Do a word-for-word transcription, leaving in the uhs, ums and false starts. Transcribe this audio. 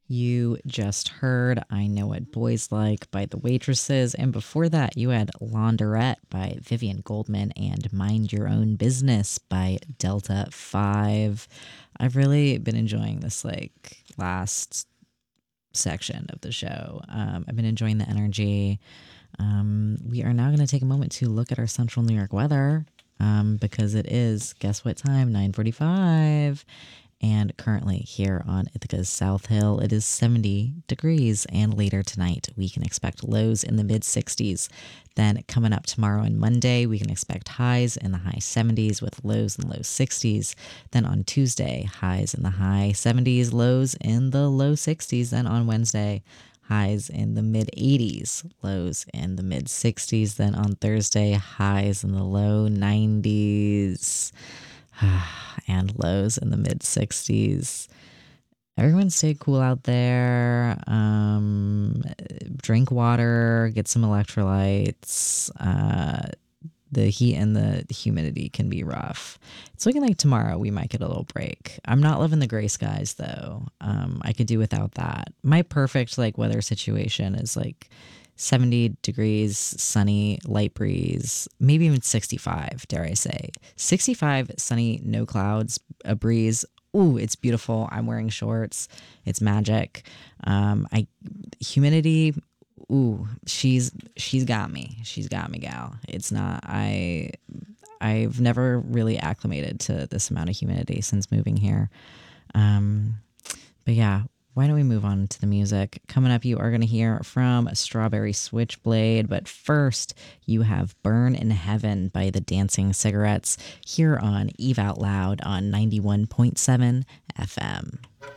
You just heard I Know What Boys Like by The Waitresses. And before that, you had Laundrette by Vivian Goldman and Mind Your Own Business by Delta five. I've really been enjoying this like last section of the show. Um, I've been enjoying the energy. Um, we are now going to take a moment to look at our central New York weather um, because it is, guess what time? nine forty-five. And currently here on Ithaca's South Hill, it is seventy degrees. And later tonight, we can expect lows in the mid sixties. Then coming up tomorrow and Monday, we can expect highs in the high seventies with lows in the low sixties. Then on Tuesday, highs in the high seventies, lows in the low sixties. Then on Wednesday, highs in the mid eighties, lows in the mid sixties. Then on Thursday, highs in the low nineties. And lows in the mid sixties. Everyone stay cool out there. Um, drink water, get some electrolytes. Uh, the heat and the humidity can be rough. It's looking like tomorrow we might get a little break. I'm not loving the gray skies though. Um, I could do without that. My perfect like weather situation is like seventy degrees, sunny, light breeze, maybe even sixty-five, dare I say. sixty-five, sunny, no clouds, a breeze. Ooh, it's beautiful. I'm wearing shorts. It's magic. Um, I humidity. Ooh, she's she's got me. She's got me, gal. It's not. I I've never really acclimated to this amount of humidity since moving here. Um, but yeah. Why don't we move on to the music? Coming up, you are going to hear from Strawberry Switchblade. But first, you have Burn in Heaven by the Dancing Cigarettes here on Eve Out Loud on ninety-one point seven F M.